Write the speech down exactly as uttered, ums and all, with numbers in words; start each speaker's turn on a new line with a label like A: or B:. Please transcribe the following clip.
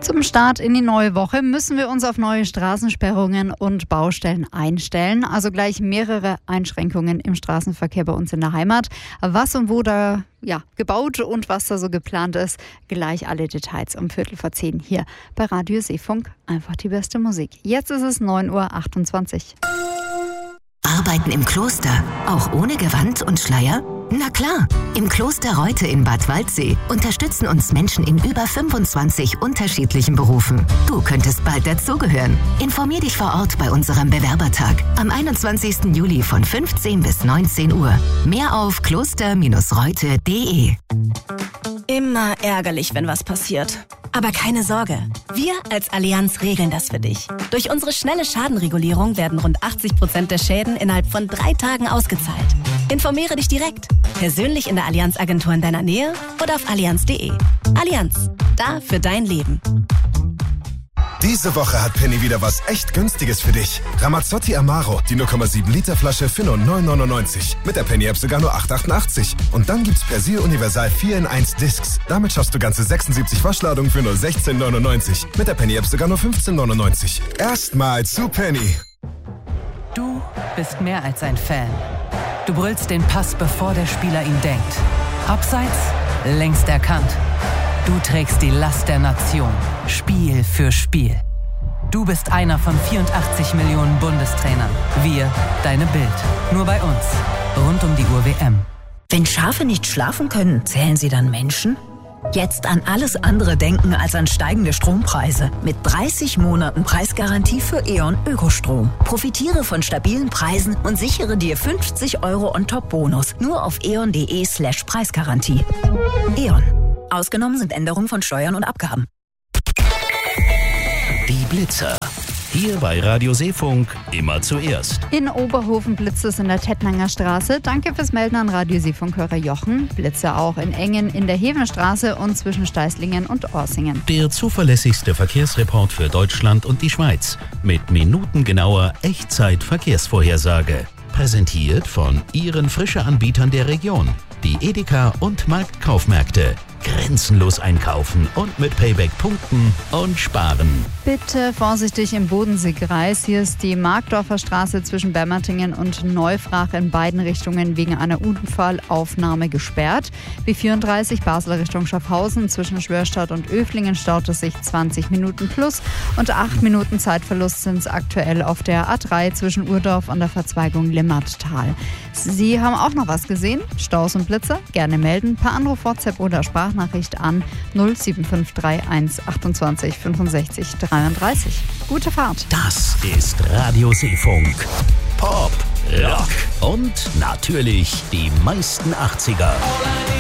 A: Zum Start in die neue Woche müssen wir uns auf neue Straßensperrungen und Baustellen einstellen. Also gleich mehrere Einschränkungen im Straßenverkehr bei uns in der Heimat. Was und wo da ja, gebaut und was da so geplant ist, gleich alle Details um Viertel vor zehn hier bei Radio Seefunk. Einfach die beste Musik. Jetzt ist es neun Uhr achtundzwanzig.
B: Arbeiten im Kloster, auch ohne Gewand und Schleier? Na klar, im Kloster Reute in Bad Waldsee unterstützen uns Menschen in über fünfundzwanzig unterschiedlichen Berufen. Du könntest bald dazugehören. Informier dich vor Ort bei unserem Bewerbertag am einundzwanzigsten Juli von fünfzehn bis neunzehn Uhr. Mehr auf kloster Reute punkt de.
C: Immer ärgerlich, wenn was passiert. Aber keine Sorge, wir als Allianz regeln das für dich. Durch unsere schnelle Schadenregulierung werden rund achtzig Prozent der Schäden innerhalb von drei Tagen ausgezahlt. Informiere dich direkt, persönlich in der Allianz-Agentur in deiner Nähe oder auf allianz punkt de. Allianz, da für dein Leben.
D: Diese Woche hat Penny wieder was echt Günstiges für dich. Ramazzotti Amaro, die null Komma sieben Liter Flasche für nur neun neunundneunzig. Mit der Penny-App sogar nur acht achtundachtzig. Und dann gibt's Persil Universal vier in eins Discs. Damit schaffst du ganze sechsundsiebzig Waschladungen für nur sechzehn neunundneunzig. Mit der Penny-App sogar nur fünfzehn neunundneunzig. Erstmal zu Penny.
E: Du bist mehr als ein Fan. Du brüllst den Pass, bevor der Spieler ihn denkt. Abseits, längst erkannt. Du trägst die Last der Nation, Spiel für Spiel. Du bist einer von vierundachtzig Millionen Bundestrainern. Wir, deine Bild. Nur bei uns. Rund um die Uhr W M.
F: Wenn Schafe nicht schlafen können, zählen sie dann Menschen? Jetzt an alles andere denken als an steigende Strompreise. Mit dreißig Monaten Preisgarantie für E.ON Ökostrom. Profitiere von stabilen Preisen und sichere dir fünfzig Euro On-Top-Bonus. Nur auf eon punkt de slash Preisgarantie. E.ON. Ausgenommen sind Änderungen von Steuern und Abgaben.
G: Die Blitzer. Hier bei Radio Seefunk immer zuerst.
A: In Oberhofen blitzt es in der Tettnanger Straße. Danke fürs Melden an Radio Seefunk-Hörer Jochen. Blitze auch in Engen in der Hevenstraße und zwischen Steißlingen und Orsingen.
G: Der zuverlässigste Verkehrsreport für Deutschland und die Schweiz. Mit minutengenauer Echtzeit-Verkehrsvorhersage. Präsentiert von Ihren Frische-Anbietern der Region. Die Edeka und Marktkaufmärkte. Grenzenlos einkaufen und mit Payback punkten und sparen.
A: Bitte vorsichtig im Bodenseekreis. Hier ist die Markdorfer Straße zwischen Bermatingen und Neufrach in beiden Richtungen wegen einer Unfallaufnahme gesperrt. B vierunddreißig Basel Richtung Schaffhausen zwischen Schwörstadt und Öflingen staut es sich zwanzig Minuten plus und acht Minuten Zeitverlust sind es aktuell auf der A drei zwischen Urdorf und der Verzweigung Limmattal. Sie haben auch noch was gesehen? Staus und Blitze? Gerne melden per Anruf, WhatsApp oder Sprachnachricht an null sieben fünf drei eins achtundzwanzig fünfundsechzig dreiunddreißig. Gute Fahrt.
G: Das ist Radio Seefunk. Pop, Rock und natürlich die meisten achtziger.